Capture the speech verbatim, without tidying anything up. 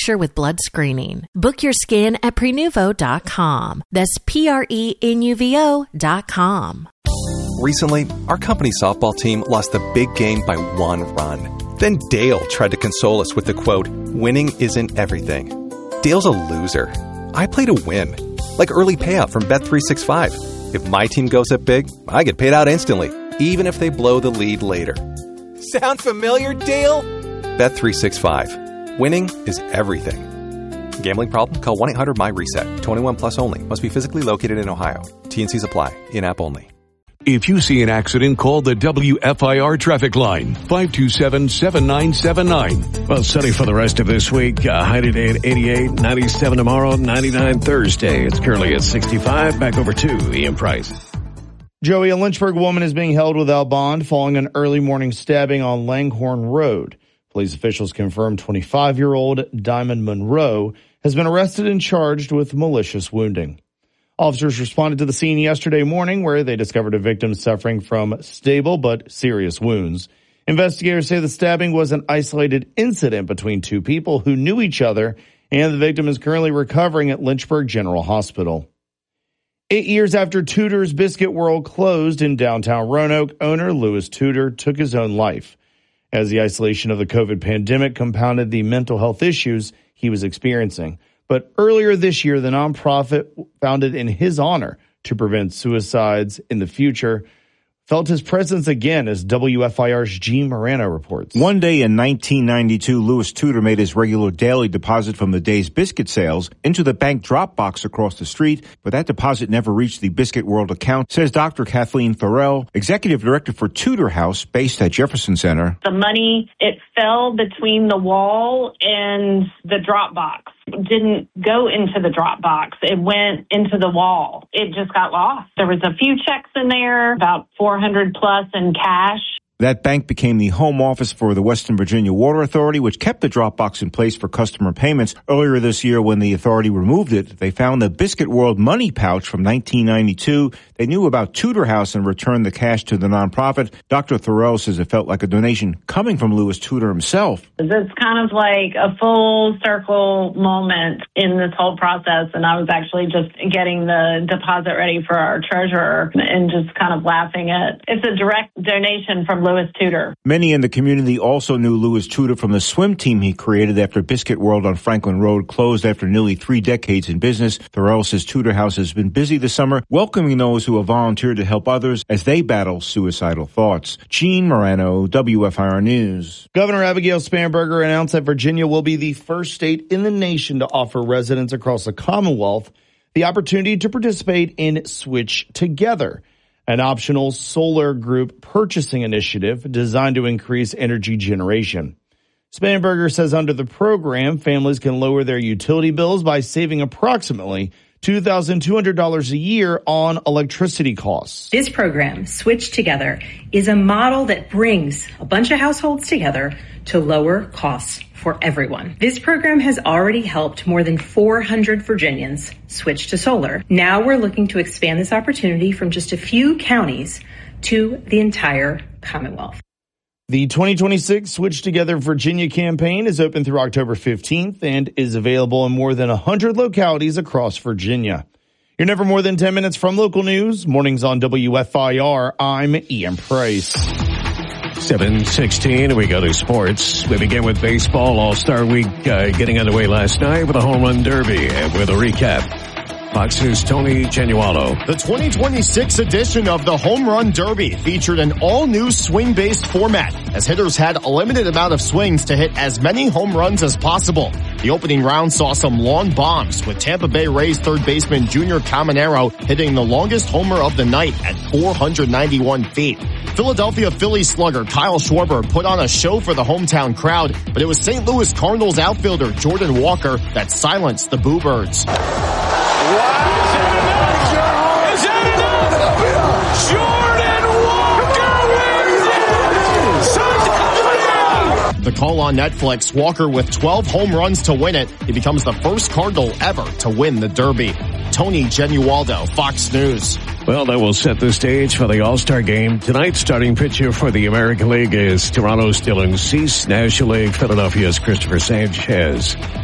picture with blood screening. Book your scan at prenuvo dot com. That's P R E N U V O dot com. Recently, our company softball team lost a big game by one run. Then Dale tried to console us with the quote, "Winning isn't everything." Dale's a loser. I play to win. Like early payout from Bet three sixty-five. If my team goes up big, I get paid out instantly, even if they blow the lead later. Sound familiar, Dale? Bet three sixty-five. Winning is everything. Gambling problem? Call one eight hundred M Y reset. twenty-one plus only. Must be physically located in Ohio. T and Cs apply. In-app only. If you see an accident, call the W F I R traffic line, five two seven, seven nine seven nine. Well, sunny for the rest of this week. Uh, high today at eighty-eight, ninety-seven tomorrow, ninety-nine Thursday. It's currently at sixty-five. Back over to Ian Price. Joey, a Lynchburg woman is being held without bond following an early morning stabbing on Langhorne Road. Police officials confirmed twenty-five-year-old Diamond Monroe has been arrested and charged with malicious wounding. Officers responded to the scene yesterday morning where they discovered a victim suffering from stable but serious wounds. Investigators say the stabbing was an isolated incident between two people who knew each other, and the victim is currently recovering at Lynchburg General Hospital. Eight years after Tudor's Biscuit World closed in downtown Roanoke, owner Louis Tudor took his own life, as the isolation of the COVID pandemic compounded the mental health issues he was experiencing. But earlier this year, the nonprofit founded in his honor to prevent suicides in the future felt his presence again, as W F I R's Gene Morano reports. One day in nineteen ninety-two, Louis Tudor made his regular daily deposit from the day's biscuit sales into the bank drop box across the street, but that deposit never reached the Biscuit World account, says Doctor Kathleen Thorell, executive director for Tudor House, based at Jefferson Center. The money, it fell between the wall and the drop box. It didn't go into the drop box. It went into the wall. It just got lost. There was a few checks in there, about four hundred plus in cash. That bank became the home office for the Western Virginia Water Authority, which kept the drop box in place for customer payments. Earlier this year, when the authority removed it, they found the Biscuit World money pouch from nineteen ninety-two. They knew about Tudor House and returned the cash to the nonprofit. Doctor Thoreau says it felt like a donation coming from Louis Tudor himself. It's kind of like a full circle moment in this whole process, and I was actually just getting the deposit ready for our treasurer and just kind of laughing at it. It's a direct donation from Louis Tudor. Many in the community also knew Louis Tudor from the swim team he created after Biscuit World on Franklin Road closed after nearly three decades in business. Thoreau says Tudor House has been busy this summer, welcoming those who have volunteered to help others as they battle suicidal thoughts. Gene Morano, W F I R News. Governor Abigail Spanberger announced that Virginia will be the first state in the nation to offer residents across the Commonwealth the opportunity to participate in Switch Together, an optional solar group purchasing initiative designed to increase energy generation. Spanberger says under the program, families can lower their utility bills by saving approximately two thousand two hundred dollars a year on electricity costs. This program, Switch Together, is a model that brings a bunch of households together to lower costs for everyone. This program has already helped more than four hundred Virginians switch to solar. Now we're looking to expand this opportunity from just a few counties to the entire Commonwealth. The twenty twenty-six Switch Together Virginia campaign is open through October fifteenth and is available in more than one hundred localities across Virginia. You're never more than ten minutes from local news. Mornings on W F I R. I'm Ian Price. seven sixteen, we go to sports. We begin with baseball. All-Star Week uh, getting underway last night with a home run derby. And with a recap, Fox News' Tony Genualo. The twenty twenty-six edition of the Home Run Derby featured an all-new swing-based format, as hitters had a limited amount of swings to hit as many home runs as possible. The opening round saw some long bombs, with Tampa Bay Rays third baseman Junior Caminero hitting the longest homer of the night at four hundred ninety-one feet. Philadelphia Phillies slugger Kyle Schwarber put on a show for the hometown crowd, but it was Saint Louis Cardinals outfielder Jordan Walker that silenced the Boo Birds. The call on Netflix, Walker with twelve home runs to win it. He becomes the first Cardinal ever to win the Derby. Tony Genualdo, Fox News. Well, that will set the stage for the All-Star Game. Tonight's starting pitcher for the American League is Toronto's Dylan Cease, National League, Philadelphia's Christopher Sanchez.